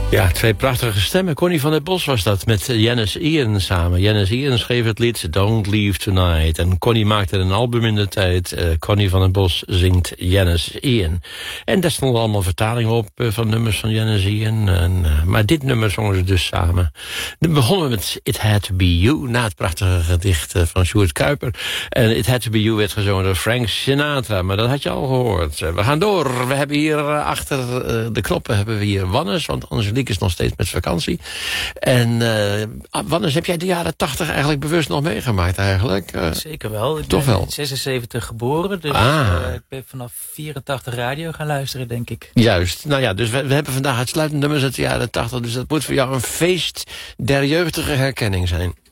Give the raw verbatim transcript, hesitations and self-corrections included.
Ja, twee prachtige stemmen. Connie van der Bos was dat, met Janis Ian samen. Janis Ian schreef het lied Don't Leave Tonight. En Connie maakte een album in de tijd. Uh, Connie van der Bos zingt Janis Ian. En daar stonden allemaal vertalingen op uh, van nummers van Janis Ian. En, uh, maar dit nummer zongen ze dus samen. Dan begonnen we met It Had To Be You, na het prachtige gedicht uh, van Sjoerd Kuiper. En It Had To Be You werd gezongen door Frank Sinatra, maar dat had je al gehoord. Uh, we gaan door. We hebben hier uh, achter uh, de knoppen hebben we hier Wannes, want anders Liek is nog steeds met vakantie. En uh, Wannes, heb jij de jaren tachtig eigenlijk bewust nog meegemaakt eigenlijk? Uh, Zeker wel. Ik toch ben wel. in zesenzeventig geboren, dus ah. uh, ik ben vanaf vierentachtig radio gaan luisteren, denk ik. Juist. Nou ja, dus we, we hebben vandaag uitsluitend nummers uit de jaren tachtig, dus dat moet voor jou een feest der jeugdige herkenning zijn.